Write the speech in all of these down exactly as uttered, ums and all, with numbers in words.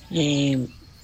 Eh,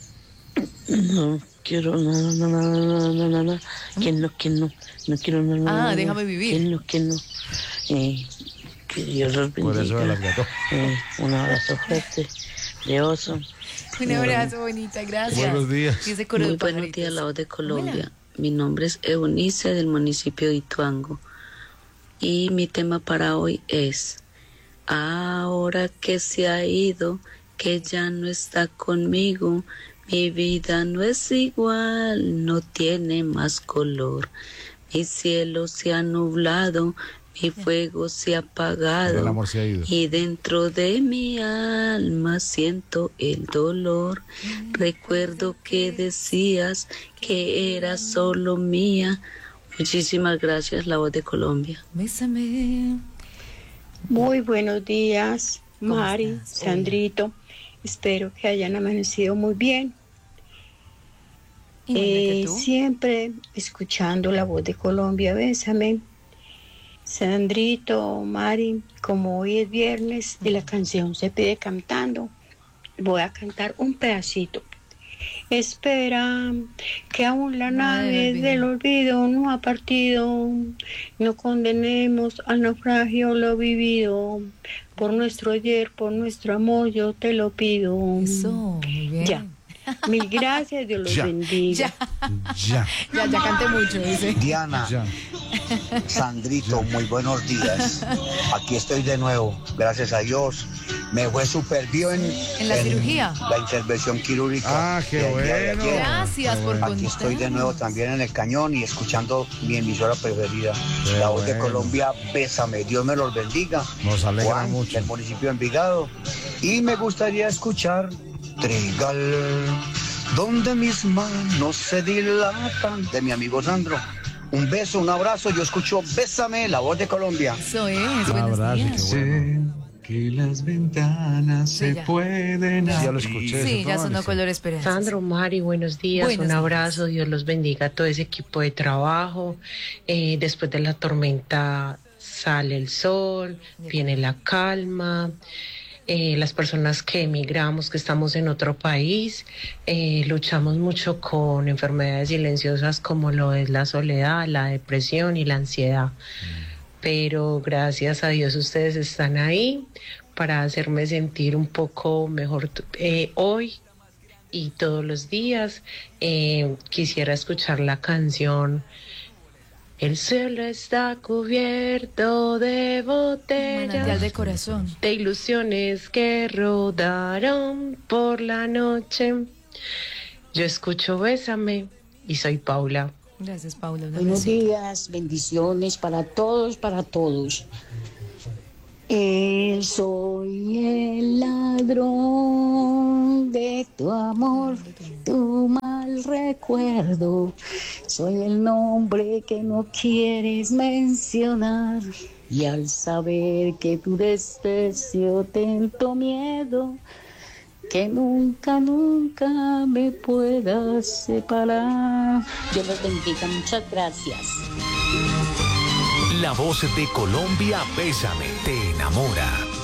no quiero nada, nada, nada, nada, nada. Que no, que no. No quiero nada, Ah, nada. déjame vivir. Que no, que no. Eh, que Dios los bendiga. Por eso se las gató. Eh, un abrazo fuerte de oso. Un abrazo, bonita, gracias. Buenos días. Dice Coro de Muy buenos Pajaritos. días, La Voz de Colombia. Hola. Mi nombre es Eunice del municipio de Ituango. Y mi tema para hoy es: ahora que se ha ido, que ya no está conmigo, mi vida no es igual, no tiene más color. Mi cielo se ha nublado, mi fuego se ha El apagado, amor se ha ido. y dentro de mi alma siento el dolor. Recuerdo que decías que era solo mía. Muchísimas gracias, La Voz de Colombia. Bésame. Muy buenos días, ¿Cómo Mari, estás? Hola. Sandrito. Espero que hayan amanecido muy bien. Igualmente Eh, tú. siempre escuchando La Voz de Colombia, bésame. Sandrito, Mari, como hoy es viernes y la canción se pide cantando, voy a cantar un pedacito. Espera que aún la Nave nave del del olvido no ha partido. No condenemos al naufragio lo vivido. Por nuestro ayer, por nuestro amor, yo te lo pido. Eso, muy bien. Ya. Mil gracias, Dios los Ya. bendiga. Ya, Ya, ya, ya canté mucho, dice. Diana, ya. Sandrito, muy buenos días. Aquí estoy de nuevo, gracias a Dios. Me fue súper bien ¿En la cirugía? la intervención quirúrgica. Ah, qué del día de bueno. ayer. Gracias por contar. Aquí estoy de nuevo también en el cañón y escuchando mi emisora preferida, Qué La Voz de bueno. Colombia. Bésame, Dios me los bendiga. Nos alegra Juan, mucho. del municipio de Envigado. Y me gustaría escuchar Trigal, donde mis manos se dilatan, de mi amigo Sandro. Un beso, un abrazo. Yo escucho Bésame, La Voz de Colombia. Eso es, buenos Abrazo, días. qué bueno. Que las ventanas Sí, se ya. pueden Ya lo abrir. escuché. Sí, eso, ya ¿no, sonó Alison? Color Esperanza. Sandro, Mari, buenos días, Buenos un días. abrazo, Dios los bendiga a todo ese equipo de trabajo. Eh, después de la tormenta sale el sol, viene la calma. Eh, las personas que emigramos, que estamos en otro país, eh, luchamos mucho con enfermedades silenciosas como lo es la soledad, la depresión y la ansiedad. Pero gracias a Dios ustedes están ahí para hacerme sentir un poco mejor eh, hoy y todos los días. Eh, quisiera escuchar la canción El cielo está cubierto de Manantial botellas, de corazón. de ilusiones que rodaron por la noche. Yo escucho Bésame y soy Paula. Gracias, Paula. Un Buenos abracito. días, bendiciones para todos, para todos. Eh, soy el ladrón de tu amor, tu mal recuerdo. Soy el nombre que no quieres mencionar. Y al saber que tu desprecio tento miedo, que nunca, nunca me puedas separar. Dios los bendiga, muchas gracias. La Voz de Colombia, Bésame, te enamora.